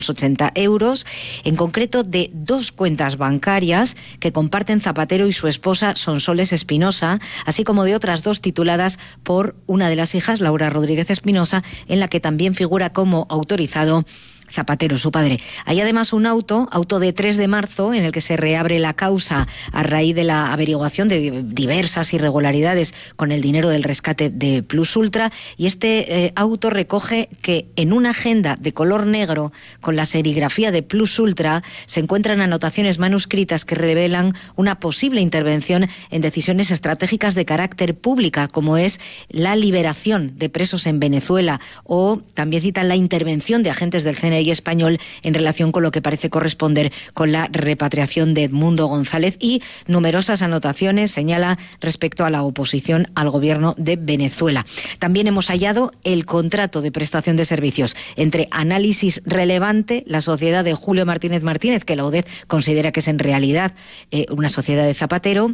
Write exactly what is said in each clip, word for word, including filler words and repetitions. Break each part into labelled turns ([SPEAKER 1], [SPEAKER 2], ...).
[SPEAKER 1] ochenta euros, en concreto de dos cuentas bancarias que comparten Zapatero y su esposa Sonsoles Espinosa, así como de otras dos tituladas por una de las hijas, Laura Rodríguez Espinosa, en la que también figura como autorizado Zapatero, su padre. Hay además un auto, auto de tres de marzo, en el que se reabre la causa a raíz de la averiguación de diversas irregularidades con el dinero del rescate de Plus Ultra, y este eh, auto recoge que en una agenda de color negro con la serigrafía de Plus Ultra se encuentran anotaciones manuscritas que revelan una posible intervención en decisiones estratégicas de carácter pública, como es la liberación de presos en Venezuela, o también citan la intervención de agentes del C N I español en relación con lo que parece corresponder con la repatriación de Edmundo González, y numerosas anotaciones, señala, respecto a la oposición al gobierno de Venezuela. También hemos hallado el contrato de prestación de servicios entre Análisis Relevante, la sociedad de Julio Martínez Martínez, que la U D E F considera que es en realidad eh, una sociedad de Zapatero,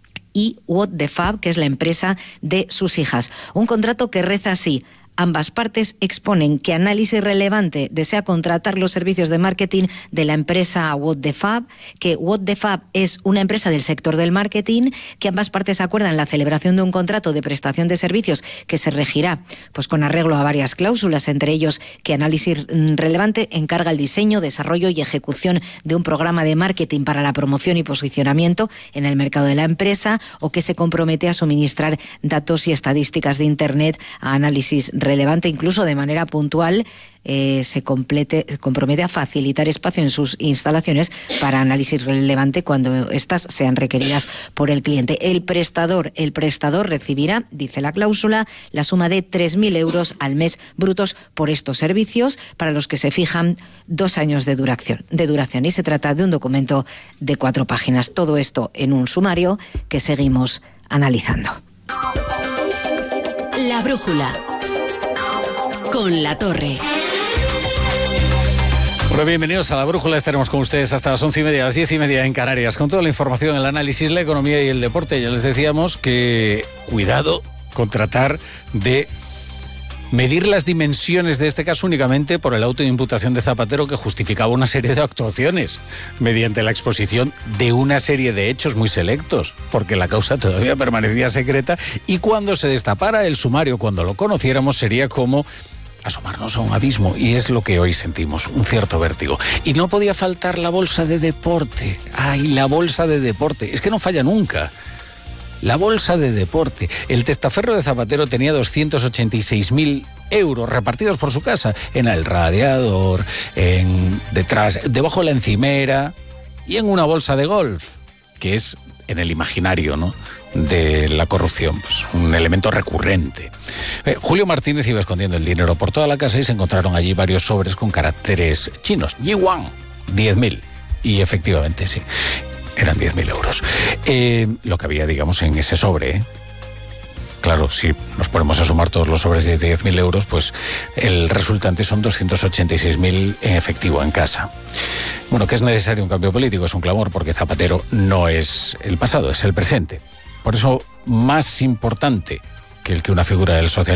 [SPEAKER 1] y What the Fab, que es la empresa de sus hijas. Un contrato que reza así: ambas partes exponen que Análisis Relevante desea contratar los servicios de marketing de la empresa What the Fab, que What the Fab es una empresa del sector del marketing, que ambas partes acuerdan la celebración de un contrato de prestación de servicios que se regirá pues con arreglo a varias cláusulas, entre ellos que Análisis Relevante encarga el diseño, desarrollo y ejecución de un programa de marketing para la promoción y posicionamiento en el mercado de la empresa, o que se compromete a suministrar datos y estadísticas de Internet a Análisis Relevante. Relevante, incluso de manera puntual, eh, se, complete, se compromete a facilitar espacio en sus instalaciones para Análisis Relevante cuando éstas sean requeridas por el cliente. El prestador, el prestador recibirá, dice la cláusula, la suma de tres mil euros al mes brutos por estos servicios, para los que se fijan dos años de duración, de duración. Y se trata de un documento de cuatro páginas. Todo esto en un sumario que seguimos analizando.
[SPEAKER 2] La brújula con La Torre.
[SPEAKER 3] Bueno, bienvenidos a La Brújula. Estaremos con ustedes hasta las once y media, las diez y media en Canarias, con toda la información, el análisis, la economía y el deporte. Ya les decíamos que cuidado con tratar de medir las dimensiones de este caso únicamente por el auto de imputación de Zapatero, que justificaba una serie de actuaciones mediante la exposición de una serie de hechos muy selectos, porque la causa todavía permanecía secreta, y cuando se destapara el sumario, cuando lo conociéramos, sería como asomarnos a un abismo, y es lo que hoy sentimos, un cierto vértigo. Y no podía faltar la bolsa de deporte. ¡Ay, la bolsa de deporte! Es que no falla nunca. La bolsa de deporte. El testaferro de Zapatero tenía doscientos ochenta y seis mil euros repartidos por su casa, en el radiador, en detrás, debajo de la encimera y en una bolsa de golf, que es en el imaginario, ¿no?, de la corrupción, pues un elemento recurrente. Eh, Julio Martínez iba escondiendo el dinero por toda la casa y se encontraron allí varios sobres con caracteres chinos. Yuan, diez mil. Y efectivamente sí, eran diez mil euros. Eh, lo que había, digamos, en ese sobre, ¿eh? Claro, si nos ponemos a sumar todos los sobres de diez mil euros, pues el resultante son doscientos ochenta y seis mil en efectivo en casa. Bueno, que es necesario un cambio político, es un clamor, porque Zapatero no es el pasado, es el presente. Por eso, más importante que el que una figura del socialismo